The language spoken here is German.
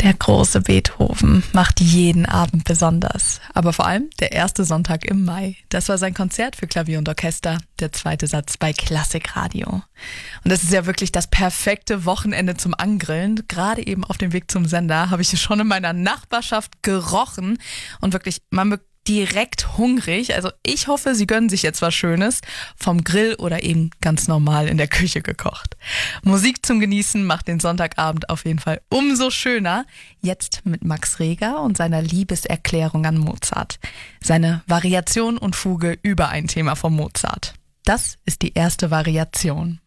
Der große Beethoven macht jeden Abend besonders. Aber vor allem der erste Sonntag im Mai. Das war sein Konzert für Klavier und Orchester, der zweite Satz bei Klassikradio. Und das ist ja wirklich das perfekte Wochenende zum Angrillen. Gerade eben auf dem Weg zum Sender habe ich es schon in meiner Nachbarschaft gerochen. Und wirklich, man wird direkt hungrig. Also ich hoffe, Sie gönnen sich jetzt was Schönes. Vom Grill oder eben ganz normal in der Küche gekocht. Musik zum Genießen macht den Sonntagabend auf jeden Fall umso schöner. Jetzt mit Max Reger und seiner Liebeserklärung an Mozart. Seine Variation und Fuge über ein Thema von Mozart. Das ist die erste Variation.